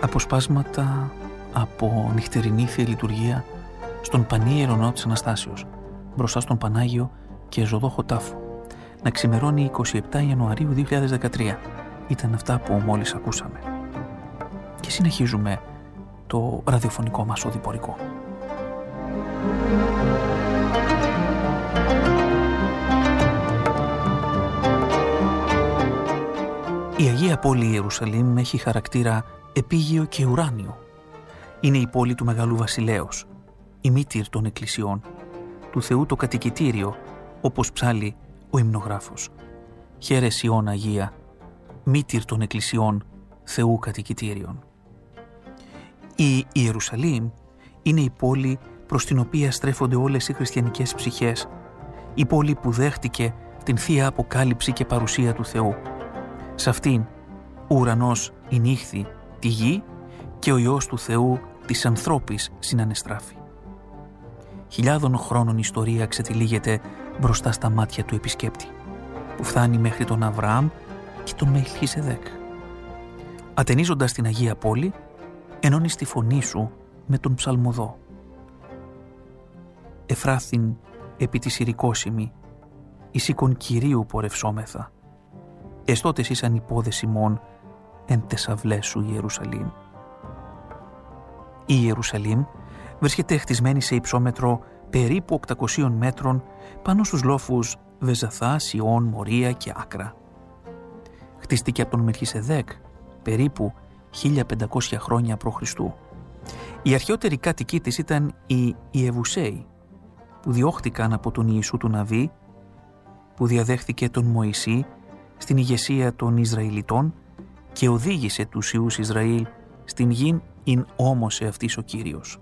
Αποσπάσματα από νυχτερινή Θεία Λειτουργία στον Πανίερο Ναό της Αναστάσεως, μπροστά στον Πανάγιο και ζωδόχο τάφο. Να ξημερώνει 27 Ιανουαρίου 2013. Ήταν αυτά που μόλις ακούσαμε. Και συνεχίζουμε το ραδιοφωνικό μας οδηπορικό. Η Αγία Πόλη Ιερουσαλήμ έχει χαρακτήρα επίγειο και ουράνιο. Είναι η πόλη του Μεγάλου Βασιλέως, η μήτηρ των εκκλησιών, του Θεού το κατοικητήριο, όπως ψάλλει ο υμνογράφος. Χαίρε Σιών Αγία, μήτηρ των εκκλησιών, Θεού κατοικητήριων. Η Ιερουσαλήμ είναι η πόλη προς την οποία στρέφονται όλες οι χριστιανικές ψυχές, η πόλη που δέχτηκε την Θεία Αποκάλυψη και παρουσία του Θεού. Σε αυτήν ο ουρανός ηνύχθη τη γη και ο Υιός του Θεού της ανθρώπης συνανεστράφη. Χιλιάδων χρόνων ιστορία ξετυλίγεται μπροστά στα μάτια του επισκέπτη, που φτάνει μέχρι τον Αβραάμ και τον Μελχισεδέκ. Ατενίζοντας την Αγία Πόλη, ενώνεις τη φωνή σου με τον ψαλμοδό. Εφράθην επί της ηρικόσημη, εις οίκον Κυρίου πορευσόμεθα. Εστώτες ήσαν υπόδες ημών εν τες αυλές σου Ιερουσαλήμ. Η Ιερουσαλήμ βρίσκεται χτισμένη σε υψόμετρο περίπου 800 μέτρων πάνω στους λόφους Βεζαθά, Σιών, Μορία και Άκρα. Χτίστηκε από τον Μελχισεδέκ περίπου 1500 χρόνια π.Χ. Οι αρχαιότεροι κάτοικοι της ήταν οι Ιεβουσαίοι, που διώχτηκαν από τον Ιησού του Ναβί, που διαδέχθηκε τον Μωυσή στην ηγεσία των Ισραηλιτών και οδήγησε τους Ιούς Ισραήλ στην γην ειν όμωσε αυτής ο Κύριος.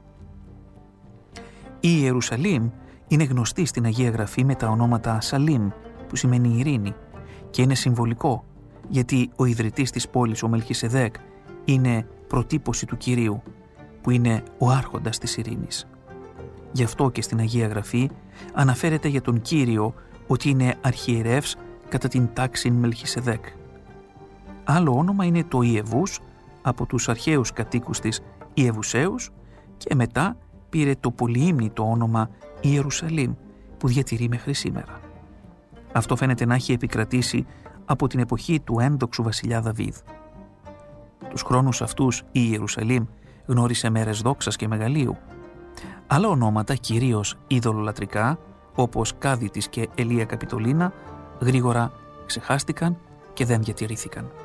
Η Ιερουσαλήμ είναι γνωστή στην Αγία Γραφή με τα ονόματα Σαλήμ, που σημαίνει ειρήνη, και είναι συμβολικό γιατί ο ιδρυτής της πόλης, ο Μελχισεδέκ, είναι προτύπωση του Κυρίου, που είναι ο άρχοντας της ειρήνης. Γι' αυτό και στην Αγία Γραφή αναφέρεται για τον Κύριο ότι είναι αρχιερεύς κατά την τάξη Μελχισεδέκ. Άλλο όνομα είναι το Ιεβούς, από τους αρχαίους κατοίκους της Ιεβουσαίους, και μετά πήρε το πολυήμνητο όνομα Ιερουσαλήμ, που διατηρεί μέχρι σήμερα. Αυτό φαίνεται να έχει επικρατήσει από την εποχή του ένδοξου βασιλιά Δαβίδ. Τους χρόνους αυτούς η Ιερουσαλήμ γνώρισε μέρες δόξας και μεγαλείου. Άλλα ονόματα, κυρίως ειδωλολατρικά, όπως Κάδιτης και Ελία Καπιτολίνα, γρήγορα ξεχάστηκαν και δεν διατηρήθηκαν.